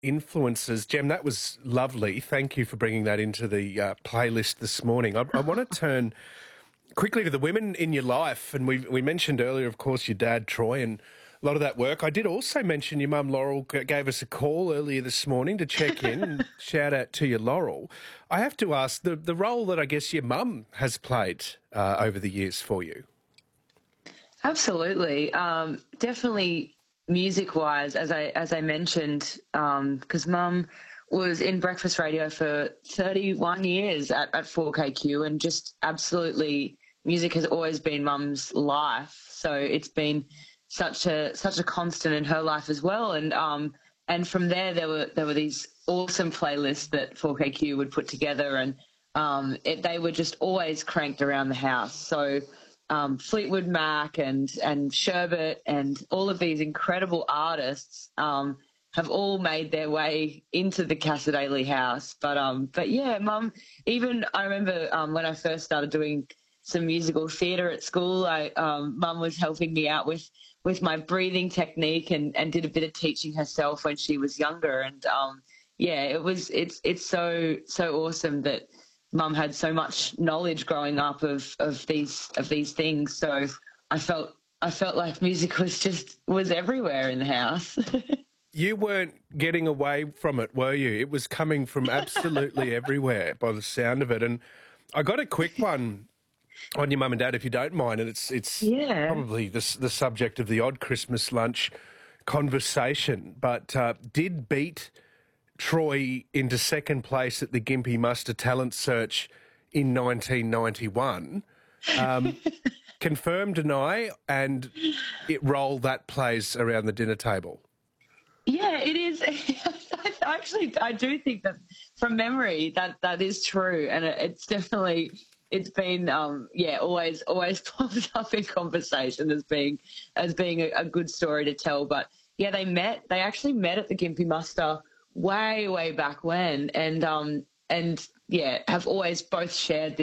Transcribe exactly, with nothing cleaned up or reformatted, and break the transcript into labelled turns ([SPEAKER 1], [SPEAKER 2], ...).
[SPEAKER 1] influences. Jem, that was lovely. Thank you for bringing that into the uh, playlist this morning. I, I want to turn quickly to the women in your life, and we we mentioned earlier, of course, your dad, Troy, and a lot of that work. I did also mention your mum, Laurel, g- gave us a call earlier this morning to check in. And shout out to you, Laurel. I have to ask, the, the role that I guess your mum has played uh, over the years for you.
[SPEAKER 2] Absolutely. Um, definitely music-wise, as I as I mentioned, because Mum was in breakfast radio for thirty-one years at, at four K Q, and just absolutely music has always been Mum's life. So it's been such a such a constant in her life as well. And um and from there there were there were these awesome playlists that four K Q would put together, and um it, they were just always cranked around the house. So Um, Fleetwood Mac and and Sherbet and all of these incredible artists um, have all made their way into the Casa Daly house. But um, but yeah, Mum. Even I remember um, when I first started doing some musical theatre at school, I um, Mum was helping me out with with my breathing technique and, and did a bit of teaching herself when she was younger. And um, yeah, it was it's it's so so awesome that Mum had so much knowledge growing up of, of these of these things. So I felt I felt like music was just was everywhere in the house.
[SPEAKER 1] You weren't getting away from it, were you? It was coming from absolutely everywhere by the sound of it. And I got a quick one on your mum and dad, if you don't mind, and it's it's
[SPEAKER 2] Yeah.
[SPEAKER 1] probably the, the subject of the odd Christmas lunch conversation, but uh, did beat Troy into second place at the Gympie Muster Talent Search in nineteen ninety-one. Um, confirm, deny, and it role that plays around the dinner table.
[SPEAKER 2] Yeah, it is. Actually, I do think that from memory that that is true, and it, it's definitely it's been um, yeah always always pops up in conversation as being as being a, a good story to tell. But yeah, they met. They actually met at the Gympie Muster way way back when, and um and yeah have always both shared this